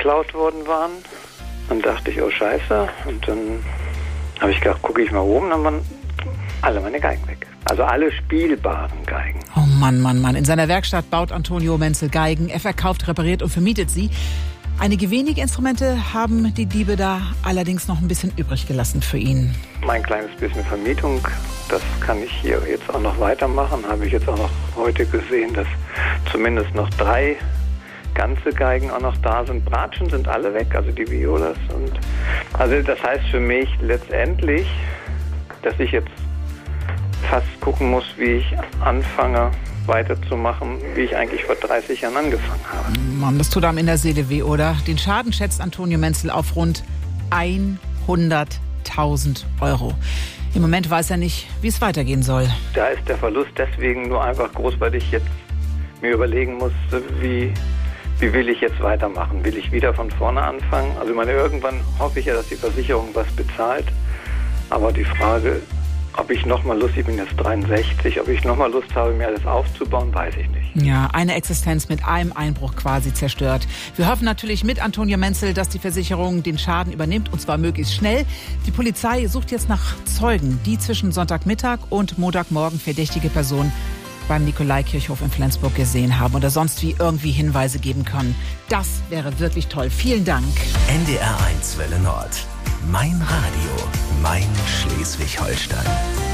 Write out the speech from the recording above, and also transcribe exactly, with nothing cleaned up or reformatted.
geklaut worden waren. Dann dachte ich, oh Scheiße. Und dann habe ich gedacht, gucke ich mal oben, dann waren alle meine Geigen weg. Also alle spielbaren Geigen. Oh Mann, Mann, Mann. In seiner Werkstatt baut Antonio Menzel Geigen. Er verkauft, repariert und vermietet sie. Einige wenige Instrumente haben die Diebe da allerdings noch ein bisschen übrig gelassen für ihn. Mein kleines bisschen Vermietung, das kann ich hier jetzt auch noch weitermachen. Habe ich jetzt auch noch heute gesehen, dass zumindest noch drei ganze Geigen auch noch da sind. Bratschen sind alle weg, also die Violas. Und also das heißt für mich letztendlich, dass ich jetzt fast gucken muss, wie ich anfange weiterzumachen, wie ich eigentlich vor dreißig Jahren angefangen habe. Mann, das tut einem in der Seele weh, oder? Den Schaden schätzt Antonio Menzel auf rund hunderttausend Euro. Im Moment weiß er nicht, wie es weitergehen soll. Da ist der Verlust deswegen nur einfach groß, weil ich jetzt mir überlegen muss, wie, wie will ich jetzt weitermachen? Will ich wieder von vorne anfangen? Also ich meine, irgendwann hoffe ich ja, dass die Versicherung was bezahlt. Aber die Frage, ob ich nochmal Lust, ich bin jetzt dreiundsechzig, ob ich nochmal Lust habe, mir alles aufzubauen, weiß ich nicht. Ja, eine Existenz mit einem Einbruch quasi zerstört. Wir hoffen natürlich mit Antonio Menzel, dass die Versicherung den Schaden übernimmt, und zwar möglichst schnell. Die Polizei sucht jetzt nach Zeugen, die zwischen Sonntagmittag und Montagmorgen verdächtige Personen beim Nikolaikirchhof in Flensburg gesehen haben oder sonst wie irgendwie Hinweise geben können. Das wäre wirklich toll. Vielen Dank. N D R eins Welle Nord. Mein Radio, mein Schleswig-Holstein.